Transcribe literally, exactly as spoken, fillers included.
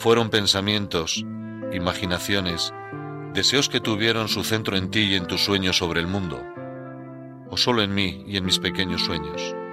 fueron pensamientos, imaginaciones, deseos que tuvieron su centro en ti y en tus sueños sobre el mundo, o solo en mí y en mis pequeños sueños.